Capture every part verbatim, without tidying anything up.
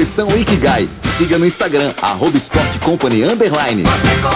Coleção Ikigai. Siga no Instagram, arroba Sport Company Underline.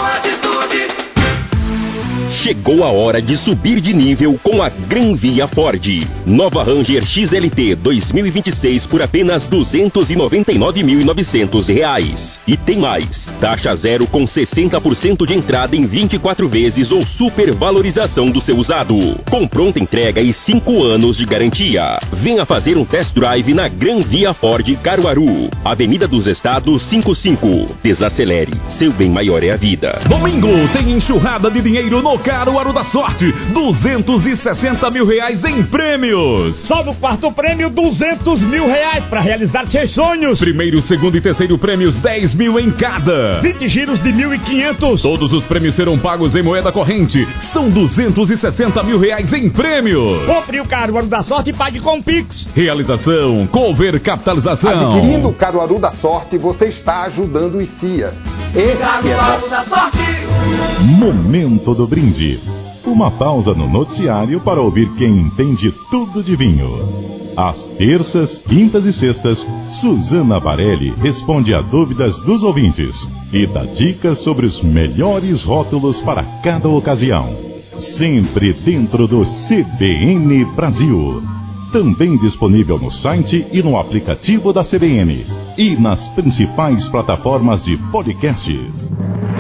Chegou a hora de subir de nível com a Gran Via Ford. Nova Ranger X L T dois mil e vinte e seis por apenas duzentos e noventa e nove mil e novecentos reais. E tem mais, taxa zero com sessenta por cento de entrada em vinte e quatro vezes ou supervalorização do seu usado. Com pronta entrega e cinco anos de garantia. Venha fazer um test drive na Gran Via Ford Caruaru. Avenida dos Estados cinquenta e cinco. Desacelere, seu bem maior é a vida. Domingo tem enxurrada de dinheiro no Caruaru da Sorte, duzentos e sessenta mil reais em prêmios. Só no quarto prêmio, duzentos mil reais para realizar seus sonhos. Primeiro, segundo e terceiro prêmios, dez mil em cada. vinte giros de mil e quinhentos. Todos os prêmios serão pagos em moeda corrente. São duzentos e sessenta mil reais em prêmios. Compre o Caruaru da Sorte e pague com Pix. Realização, Cover Capitalização. Adquirindo o Caruaru da Sorte, você está ajudando o I C I A. Esse Caruaru é da Sorte. Momento do brinde. Uma pausa no noticiário para ouvir quem entende tudo de vinho. Às terças, quintas e sextas, Suzana Varelli responde a dúvidas dos ouvintes e dá dicas sobre os melhores rótulos para cada ocasião. Sempre dentro do C B N Brasil. Também disponível no site e no aplicativo da C B N. E nas principais plataformas de podcasts.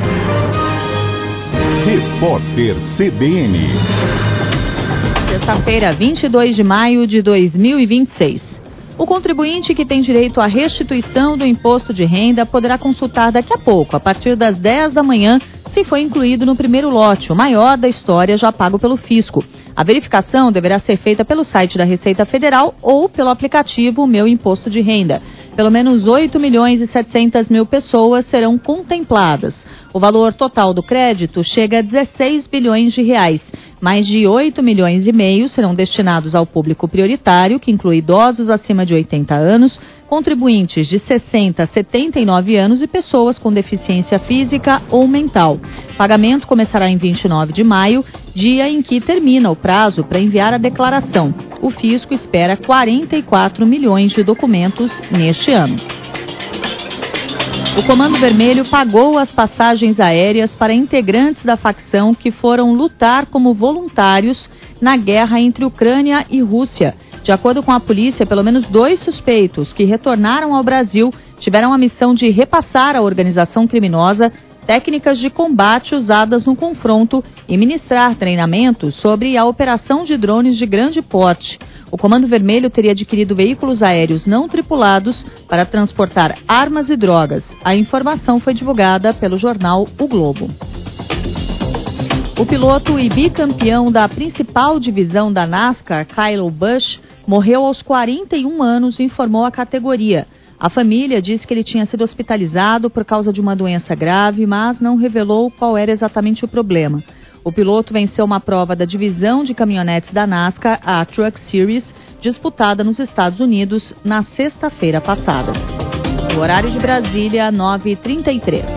Repórter C B N. Sexta-feira, vinte e dois de maio de dois mil e vinte e seis. O contribuinte que tem direito à restituição do imposto de renda poderá consultar daqui a pouco, a partir das dez da manhã, se foi incluído no primeiro lote, o maior da história já pago pelo fisco. A verificação deverá ser feita pelo site da Receita Federal ou pelo aplicativo Meu Imposto de Renda. Pelo menos oito milhões e setecentas mil pessoas serão contempladas. O valor total do crédito chega a dezesseis bilhões de reais. Mais de oito milhões e meio serão destinados ao público prioritário, que inclui idosos acima de oitenta anos, contribuintes de sessenta a setenta e nove anos e pessoas com deficiência física ou mental. O pagamento começará em vinte e nove de maio, dia em que termina o prazo para enviar a declaração. O fisco espera quarenta e quatro milhões de documentos neste ano. O Comando Vermelho pagou as passagens aéreas para integrantes da facção que foram lutar como voluntários na guerra entre Ucrânia e Rússia. De acordo com a polícia, pelo menos dois suspeitos que retornaram ao Brasil tiveram a missão de repassar à organização criminosa técnicas de combate usadas no confronto e ministrar treinamentos sobre a operação de drones de grande porte. O Comando Vermelho teria adquirido veículos aéreos não tripulados para transportar armas e drogas. A informação foi divulgada pelo jornal O Globo. O piloto e bicampeão da principal divisão da NASCAR, Kyle Busch, morreu aos quarenta e um anos, informou a categoria. A família disse que ele tinha sido hospitalizado por causa de uma doença grave, mas não revelou qual era exatamente o problema. O piloto venceu uma prova da divisão de caminhonetes da NASCAR, a Truck Series, disputada nos Estados Unidos na sexta-feira passada. O horário de Brasília, nove e trinta e três.